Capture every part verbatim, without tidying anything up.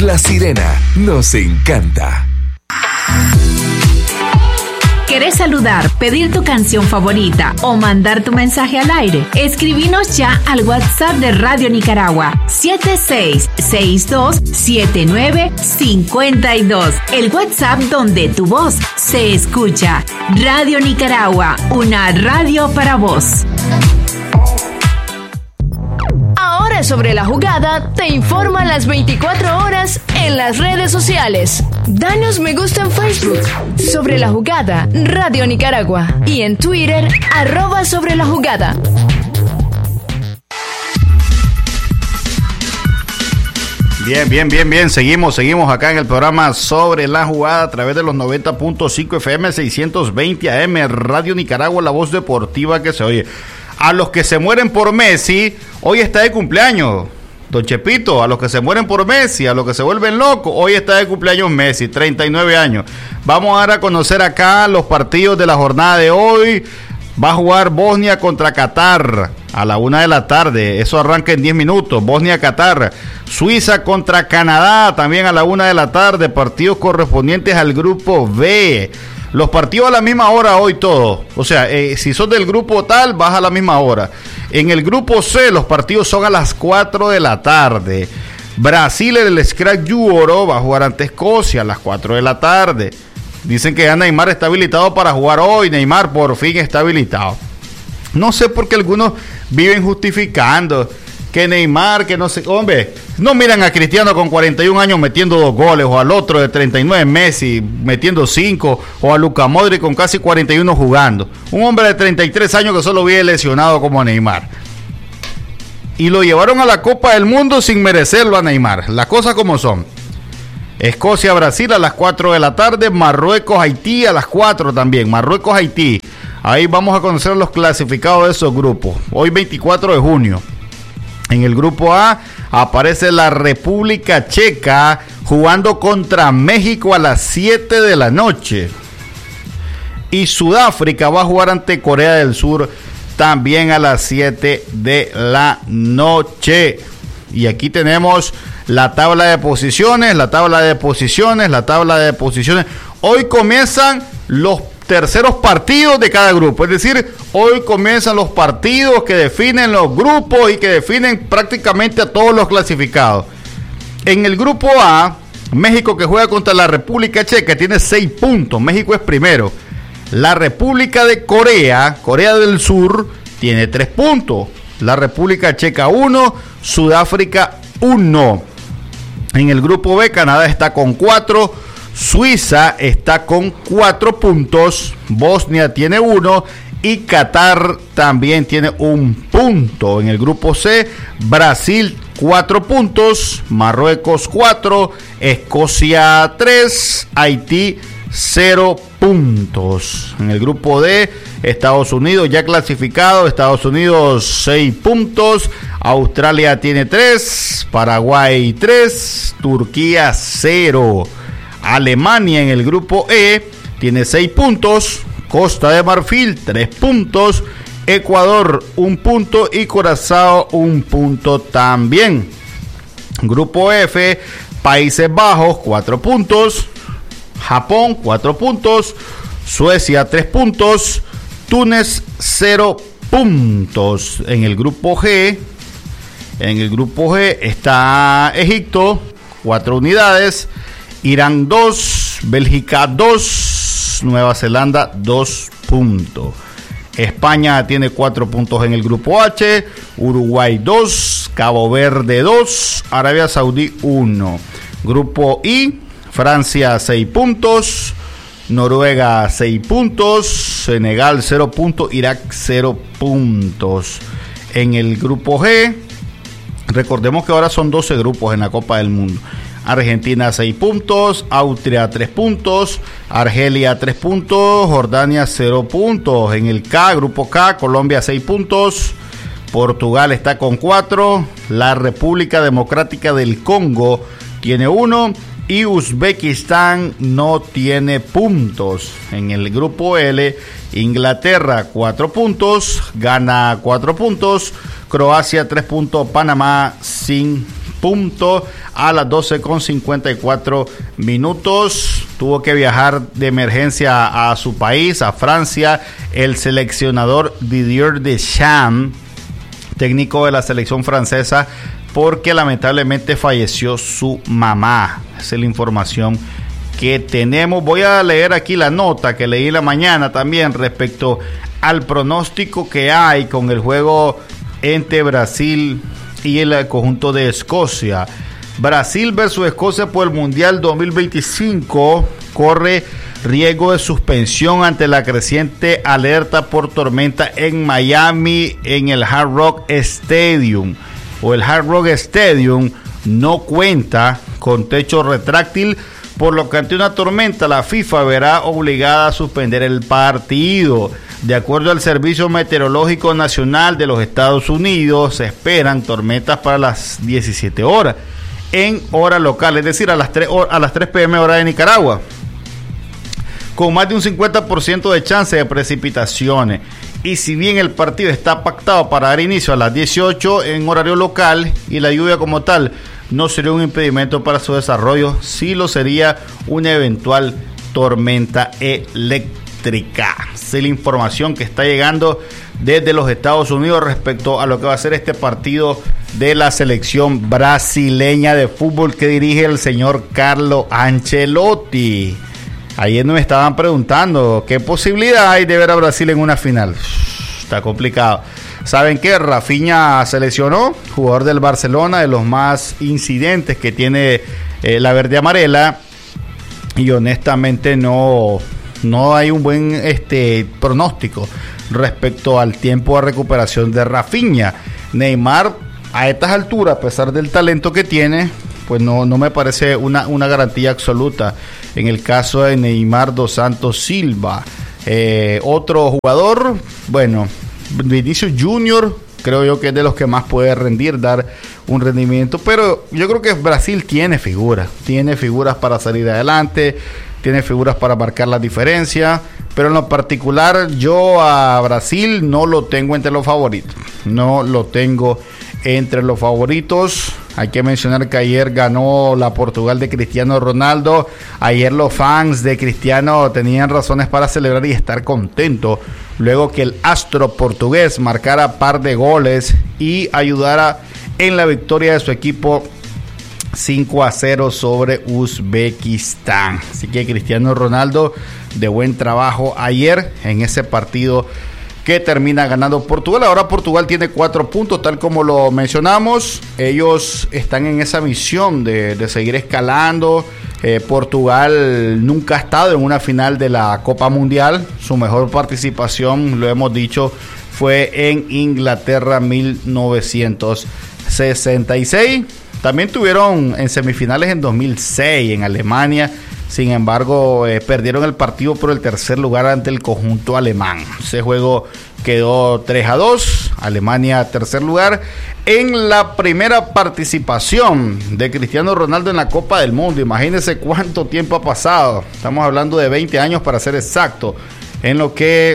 La Sirena nos encanta. ¿Querés saludar, pedir tu canción favorita o mandar tu mensaje al aire? Escribinos ya al WhatsApp de Radio Nicaragua siete seis seis dos siete nueve cinco dos. El WhatsApp donde tu voz se escucha. Radio Nicaragua, una radio para vos. Ahora Sobre la Jugada te informa las veinticuatro horas en las redes sociales. Danos me gusta en Facebook, Sobre la Jugada, Radio Nicaragua, y en Twitter, arroba Sobre la Jugada. Bien, bien, bien, bien. Seguimos, seguimos acá en el programa Sobre la Jugada a través de los noventa punto cinco F M, seiscientos veinte A M, Radio Nicaragua, la voz deportiva que se oye. A los que se mueren por Messi, hoy está de cumpleaños, don Chepito. A los que se mueren por Messi, a los que se vuelven locos, hoy está de cumpleaños Messi, treinta y nueve años. Vamos a dar a conocer acá los partidos de la jornada de hoy. Va a jugar Bosnia contra Qatar a la una de la tarde. Eso arranca en diez minutos. Bosnia-Qatar. Suiza contra Canadá también a la una de la tarde. Partidos correspondientes al grupo B. Los partidos a la misma hora hoy todos. O sea, eh, si sos del grupo tal, vas a la misma hora. En el grupo C, los partidos son a las cuatro de la tarde. Brasil en el Scratch Oro va a jugar ante Escocia a las cuatro de la tarde. Dicen que ya Neymar está habilitado para jugar hoy. Neymar por fin está habilitado. No sé por qué algunos viven justificando que Neymar, que no sé, hombre, no miran a Cristiano con cuarenta y un años metiendo dos goles, o al otro de treinta y nueve, Messi, metiendo cinco, o a Luka Modric con casi cuarenta y uno jugando. Un hombre de treinta y tres años que solo vive lesionado como Neymar. Y lo llevaron a la Copa del Mundo sin merecerlo a Neymar. Las cosas como son. Escocia-Brasil a las cuatro de la tarde, Marruecos-Haití a las cuatro también, Marruecos-Haití. Ahí vamos a conocer los clasificados de esos grupos. Hoy veinticuatro de junio. En el grupo A aparece la República Checa jugando contra México a las siete de la noche. Y Sudáfrica va a jugar ante Corea del Sur también a las siete de la noche. Y aquí tenemos la tabla de posiciones, la tabla de posiciones, la tabla de posiciones. Hoy comienzan los terceros partidos de cada grupo, es decir, hoy comienzan los partidos que definen los grupos y que definen prácticamente a todos los clasificados. En el grupo A, México, que juega contra la República Checa, tiene seis puntos, México es primero. La República de Corea, Corea del Sur, tiene tres puntos. La República Checa uno, Sudáfrica uno. En el grupo B, Canadá está con cuatro, Suiza está con cuatro puntos, Bosnia tiene uno y Qatar también tiene un punto. En el grupo C, Brasil cuatro puntos, Marruecos cuatro, Escocia tres, Haití cero puntos. En el grupo D, Estados Unidos ya clasificado, Estados Unidos seis puntos, Australia tiene tres, Paraguay tres, Turquía cero. Alemania en el grupo E tiene seis puntos, Costa de Marfil tres puntos, Ecuador un punto y Curazao un punto también. Grupo F, Países Bajos cuatro puntos, Japón cuatro puntos, Suecia tres puntos, Túnez cero puntos. En el grupo G, en el grupo G está Egipto cuatro unidades, Irán dos, Bélgica dos, Nueva Zelanda dos puntos. España tiene cuatro puntos en el grupo H, Uruguay dos, Cabo Verde dos, Arabia Saudí uno. Grupo I, Francia seis puntos, Noruega seis puntos, Senegal cero puntos, Irak cero puntos. En el grupo G, recordemos que ahora son doce grupos en la Copa del Mundo. Argentina seis puntos, Austria tres puntos, Argelia tres puntos, Jordania cero puntos. En el K, grupo K, Colombia seis puntos, Portugal está con cuatro, la República Democrática del Congo tiene uno y Uzbekistán no tiene puntos. En el grupo L, Inglaterra cuatro puntos, Ghana cuatro puntos, Croacia tres puntos, Panamá sin punto a las doce con cincuenta y cuatro minutos. Tuvo que viajar de emergencia a su país, a Francia, el seleccionador Didier Deschamps, técnico de la selección francesa, porque lamentablemente falleció su mamá. Esa es la información que tenemos. Voy a leer aquí la nota que leí en la mañana también respecto al pronóstico que hay con el juego entre Brasil y el conjunto de Escocia. Brasil versus Escocia por el Mundial dos mil veinticinco corre riesgo de suspensión ante la creciente alerta por tormenta en Miami en el Hard Rock Stadium. O el Hard Rock Stadium no cuenta con techo retráctil, por lo que ante una tormenta la FIFA verá obligada a suspender el partido. De acuerdo al Servicio Meteorológico Nacional de los Estados Unidos, se esperan tormentas para las diecisiete horas en hora local, es decir, a las tres, a las tres pe eme hora de Nicaragua, con más de un cincuenta por ciento de chance de precipitaciones. Y si bien el partido está pactado para dar inicio a las dieciocho en horario local, y la lluvia como tal no sería un impedimento para su desarrollo, sí lo sería una eventual tormenta eléctrica. Es la información que está llegando desde los Estados Unidos respecto a lo que va a ser este partido de la selección brasileña de fútbol que dirige el señor Carlo Ancelotti. Ayer nos estaban preguntando qué posibilidad hay de ver a Brasil en una final. Está complicado. ¿Saben qué? Rafinha se lesionó, jugador del Barcelona, de los más incidentes que tiene eh, la verde amarela, y honestamente no, no hay un buen este, pronóstico respecto al tiempo de recuperación de Rafinha. Neymar, a estas alturas, a pesar del talento que tiene, pues no, no me parece una, una garantía absoluta. En el caso de Neymar dos Santos Silva, eh, otro jugador, bueno, Vinicius Junior, creo yo que es de los que más puede rendir, dar un rendimiento, pero yo creo que Brasil tiene figuras, tiene figuras para salir adelante, tiene figuras para marcar la diferencia, pero en lo particular yo a Brasil no lo tengo entre los favoritos, no lo tengo entre los favoritos. Hay que mencionar que ayer ganó la Portugal de Cristiano Ronaldo. Ayer los fans de Cristiano tenían razones para celebrar y estar contentos luego que el astro portugués marcara par de goles y ayudara en la victoria de su equipo cinco a cero sobre Uzbekistán. Así que Cristiano Ronaldo, de buen trabajo ayer en ese partido que termina ganando Portugal. Ahora Portugal tiene cuatro puntos, tal como lo mencionamos. Ellos están en esa misión de, de seguir escalando. Eh, Portugal nunca ha estado en una final de la Copa Mundial. Su mejor participación, lo hemos dicho, fue en Inglaterra mil novecientos sesenta y seis. También tuvieron en semifinales en dos mil seis en Alemania. Sin embargo, eh, perdieron el partido por el tercer lugar ante el conjunto alemán. Ese juego quedó tres a dos. Alemania tercer lugar. En la primera participación de Cristiano Ronaldo en la Copa del Mundo. Imagínense cuánto tiempo ha pasado. Estamos hablando de veinte años para ser exacto, en lo que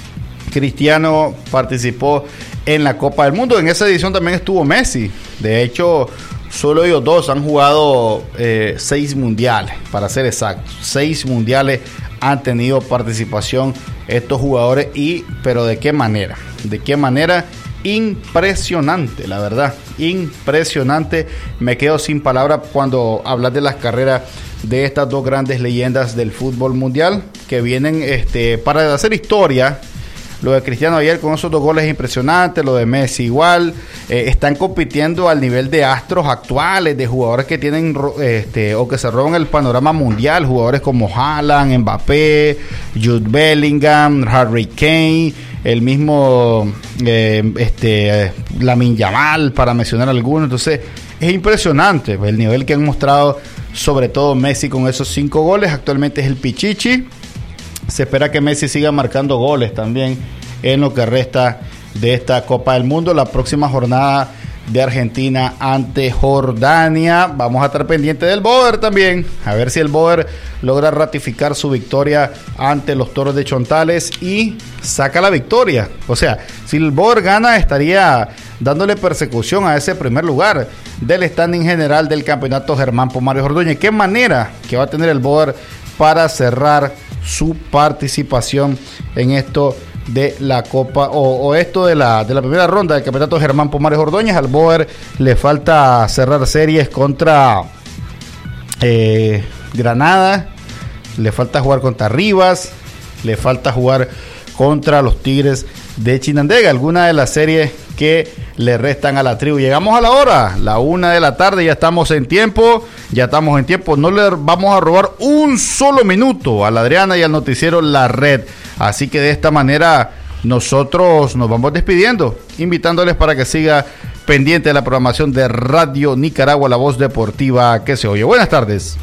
Cristiano participó en la Copa del Mundo. En esa edición también estuvo Messi. De hecho, solo ellos dos han jugado eh, seis mundiales, para ser exactos. Seis mundiales han tenido participación estos jugadores. Y, pero ¿de qué manera? ¿De qué manera? Impresionante, la verdad. Impresionante. Me quedo sin palabras cuando hablas de las carreras de estas dos grandes leyendas del fútbol mundial que vienen este, para hacer historia. Lo de Cristiano ayer con esos dos goles impresionantes, lo de Messi igual. Eh, están compitiendo al nivel de astros actuales, de jugadores que tienen este, o que se roban el panorama mundial. Jugadores como Haaland, Mbappé, Jude Bellingham, Harry Kane, el mismo eh, este, Lamine Yamal, para mencionar algunos. Entonces es impresionante el nivel que han mostrado, sobre todo Messi con esos cinco goles. Actualmente es el Pichichi. Se espera que Messi siga marcando goles también en lo que resta de esta Copa del Mundo. La próxima jornada de Argentina ante Jordania. Vamos a estar pendientes del Boer también. A ver si el Boer logra ratificar su victoria ante los Toros de Chontales y saca la victoria. O sea, si el Boer gana, estaría dándole persecución a ese primer lugar. del standing general del campeonato Germán Pomares Ordóñez. ¿Qué manera que va a tener el Boer para cerrar su participación en esto de la Copa o, o esto de la, de la primera ronda del campeonato Germán Pomares Ordóñez? Al Boer le falta cerrar series contra eh, Granada, le falta jugar contra Rivas, le falta jugar contra los Tigres de Chinandega, alguna de las series que le restan a la tribu. Llegamos a la hora, la una de la tarde, ya estamos en tiempo, ya estamos en tiempo, no le vamos a robar un solo minuto a la Adriana y al noticiero La Red, así que de esta manera nosotros nos vamos despidiendo, invitándoles para que siga pendiente de la programación de Radio Nicaragua, la voz deportiva que se oye. Buenas tardes.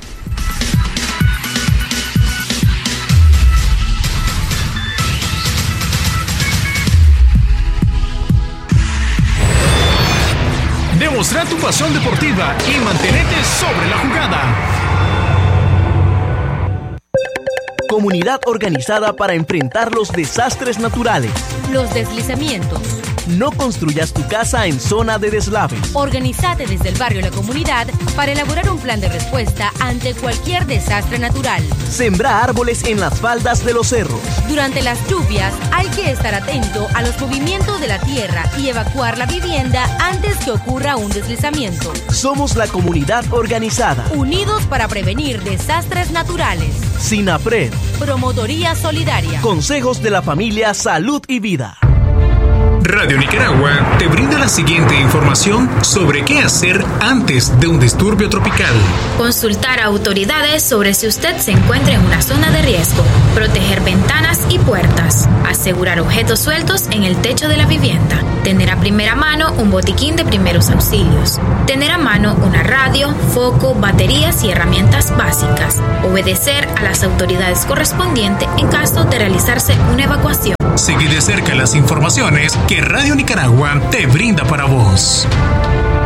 Demostrar tu pasión deportiva y mantenerte sobre la jugada. Comunidad organizada para enfrentar los desastres naturales. Los deslizamientos. No construyas tu casa en zona de deslaves. Organízate desde el barrio y la comunidad para elaborar un plan de respuesta ante cualquier desastre natural. Sembra árboles en las faldas de los cerros. Durante las lluvias hay que estar atento a los movimientos de la tierra y evacuar la vivienda antes que ocurra un deslizamiento. Somos la comunidad organizada. Unidos para prevenir desastres naturales. SINAPRED. Promotoría Solidaria. Consejos de la Familia, Salud y Vida. Radio Nicaragua te brinda la siguiente información sobre qué hacer antes de un disturbio tropical. Consultar a autoridades sobre si usted se encuentra en una zona de riesgo. Proteger ventanas y puertas. Asegurar objetos sueltos en el techo de la vivienda. Tener a primera mano un botiquín de primeros auxilios. Tener a mano una radio, foco, baterías y herramientas básicas. Obedecer a las autoridades correspondientes en caso de realizarse una evacuación. Sigue de cerca las informaciones que Radio Nicaragua te brinda para vos.